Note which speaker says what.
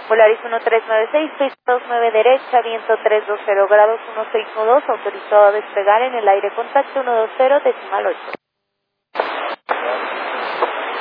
Speaker 1: Volaris 1396, 629 derecha, viento 320 grados 1612, autorizado a despegar en el aire, contacto 120, decimal 8.